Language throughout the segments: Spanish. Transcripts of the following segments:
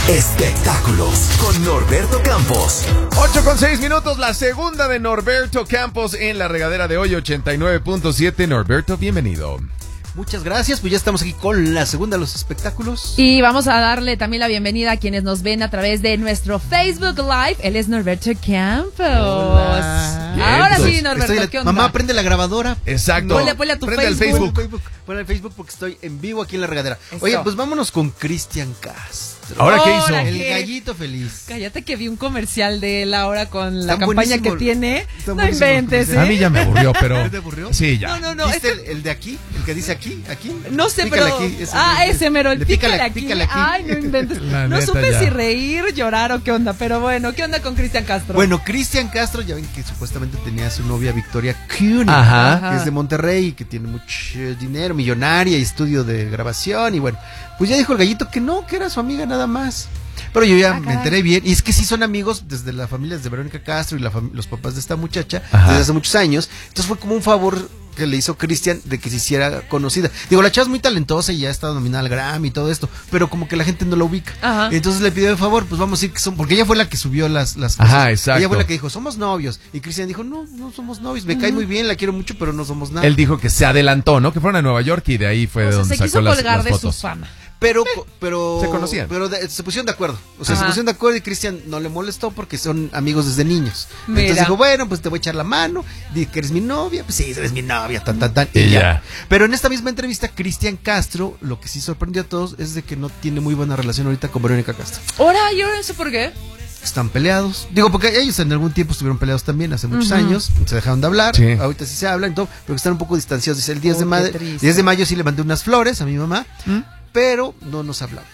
Espectáculos con Norberto Campos. 8:06, la segunda de Norberto Campos en la regadera de hoy, 89.7. Norberto, bienvenido. Muchas gracias, pues ya estamos aquí con la segunda de los espectáculos. Y vamos a darle también la bienvenida a quienes nos ven a través de nuestro Facebook Live. Él es Norberto Campos. Hola. Ahora Bien, sí, Norberto, ¿qué onda? Mamá, prende la grabadora. Exacto. Ponle a tu Prende el Facebook. Ponle el Facebook porque estoy en vivo aquí en la regadera. Eso. Oye, pues vámonos con Cristian Castro. ¿Ahora qué hizo? Ahora, El ¿qué? gallito feliz. Cállate que vi un comercial de él ahora con la Está campaña buenísimo. que tiene. Está No buenísimo. inventes, ¿eh? A mí ya me aburrió, pero... ¿Te aburrió? Sí, ya. No, ¿Viste este- el de aquí? El que dice aquí. No sé, Pícale pero... aquí, ese mero, el de pícale aquí. pícale aquí. Ay, no inventes. La No neta, supe ya. si reír, llorar o qué onda, pero bueno, ¿qué onda con Cristian Castro? Bueno, Cristian Castro, ya ven que supuestamente tenía a su novia Victoria Kuhn, Ajá. que es de Monterrey, que tiene mucho dinero, millonaria y estudio de grabación. Y bueno, pues ya dijo el gallito que no, que era su amiga nada más. Pero yo ya me caray. enteré bien, y es que sí son amigos desde la familia de Verónica Castro y los papás de esta muchacha, Ajá. desde hace muchos años. Entonces fue como un favor que le hizo Cristian de que se hiciera conocida. Digo, la chava es muy talentosa y ya ha estado nominada al Grammy y todo esto, pero como que la gente no la ubica. Ajá. Entonces le pidió de favor, pues vamos a decir que son, porque ella fue la que subió las cosas. Ajá, exacto. Ella fue la que dijo, somos novios. Y Cristian dijo, no somos novios, me cae muy bien, la quiero mucho, pero no somos nada. Él dijo que se adelantó, ¿no? Que fueron a Nueva York y de ahí fue O de sea, donde se quiso sacó colgar las de su fotos. fama. Pero Se conocían. Pero se pusieron de acuerdo. O sea, Ajá. se pusieron de acuerdo y Cristian no le molestó porque son amigos desde niños. Mira. Entonces dijo, bueno, pues te voy a echar la mano. Di que eres mi novia. Pues sí, eres mi novia, tan. Y ya. Pero en esta misma entrevista, Cristian Castro, lo que sí sorprendió a todos es de que no tiene muy buena relación ahorita con Verónica Castro. Ahora, yo no sé por qué. Están peleados. Digo, porque ellos en algún tiempo estuvieron peleados también, hace muchos años. Se dejaron de hablar. Sí. Ahorita sí se hablan y todo, pero que están un poco distanciados. Dice, el 10 de Oh, mayo, qué triste. 10 de mayo sí le mandé unas flores a mi mamá, pero no nos hablamos.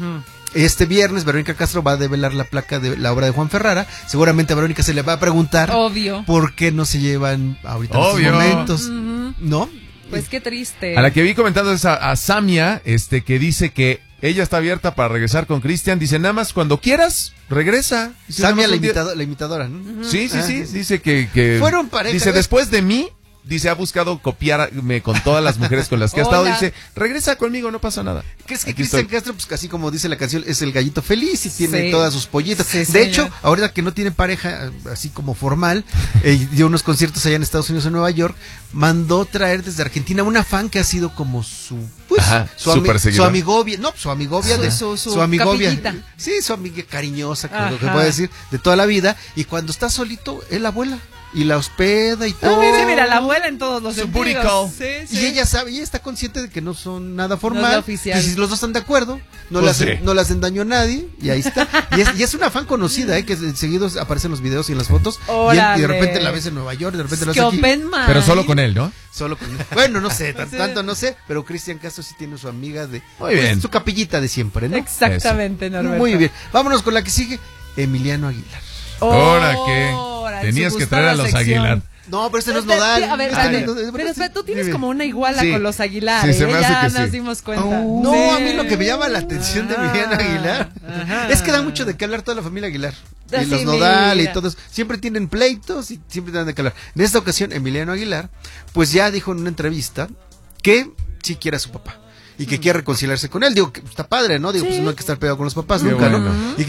Este viernes Verónica Castro va a develar la placa de la obra de Juan Ferrara. Seguramente a Verónica se le va a preguntar Obvio. por qué no se llevan ahorita en Obvio. estos momentos, ¿no? Pues qué triste. A la que vi comentando es a Samia, que dice que ella está abierta para regresar con Cristian. Dice, nada más cuando quieras, regresa. Dice, Samia, nada más un día- la imitadora, ¿no? Sí, Ah, dice que Fueron pareja, dice, ¿ves? después de mí, dice, ha buscado copiarme con todas las mujeres con las que ha estado. Hola. Dice, regresa conmigo, no pasa nada. Que es que Aquí Cristian estoy. Castro, pues casi como dice la canción, es el gallito feliz y tiene Sí. todas sus pollitas. Sí, de señor. hecho, ahorita que no tiene pareja, así como formal, dio unos conciertos allá en Estados Unidos, en Nueva York, mandó traer desde Argentina una fan que ha sido como su, pues, Ajá, su, súper seguidora. amigovia, no, su amigovia Su- de su amigovia. capillita. Sí, su amiga cariñosa, como lo que Ajá. puede decir, de toda la vida. Y cuando está solito, él la abuela y la hospeda y todo. Mira, la abuela en todos los Su sentidos. booty call. Sí. Y ella sabe, ella está consciente de que no son nada formal. No es la oficial. Y si los dos están de acuerdo, no, Pues le sí. no le hacen daño a nadie. Y ahí está. Y es una fan conocida, que seguido aparecen los videos y en las fotos. Y de repente la ves en Nueva York, de repente la Que ves aquí. open mind. Pero solo con él, ¿no? Solo con bueno, no sé, Sí. tanto no sé, pero Cristian Castro sí tiene su amiga de Muy bien. su capillita de siempre, ¿no? Exactamente, Norberto. Muy bien. Vámonos con la que sigue, Emiliano Aguilar. Ahora que Ahora, tenías su que traer a los gustada sección. Aguilar. No, pero este no es Espérate, nodal. A ver, Este espérate. no- Pero espera, tú tienes dime. como una iguala Sí. con los Aguilar. Sí, se me hace ya que nos sí. dimos cuenta. No, Sí. a mí lo que me llama la atención de Emiliano Aguilar Ajá. es que da mucho de qué hablar toda la familia Aguilar. Ah, Y los sí, Nodal mira. y todos. Siempre tienen pleitos y siempre dan de qué hablar. En esta ocasión, Emiliano Aguilar, pues ya dijo en una entrevista que sí quiere a su papá. Y que quiere reconciliarse con él. Digo, que está padre, ¿no? Digo, Sí. pues no hay que estar pegado con los papás Qué nunca, bueno. ¿no? Y